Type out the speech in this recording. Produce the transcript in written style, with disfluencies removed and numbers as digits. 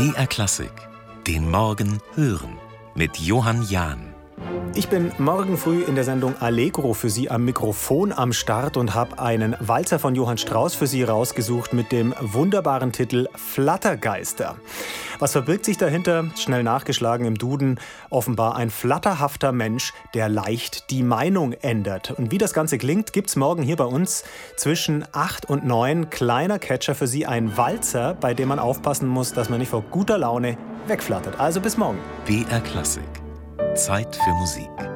BR Klassik. Den Morgen hören. Mit Johann Jahn. Ich bin morgen früh in der Sendung Allegro für Sie am Mikrofon am Start und habe einen Walzer von Johann Strauss für Sie rausgesucht mit dem wunderbaren Titel Flattergeister. Was verbirgt sich dahinter? Schnell nachgeschlagen im Duden. Offenbar ein flatterhafter Mensch, der leicht die Meinung ändert. Und wie das Ganze klingt, gibt's morgen hier bei uns zwischen 8 und 9. Kleiner Catcher für Sie, ein Walzer, bei dem man aufpassen muss, dass man nicht vor guter Laune wegflattert. Also bis morgen. BR Klassik. Zeit für Musik.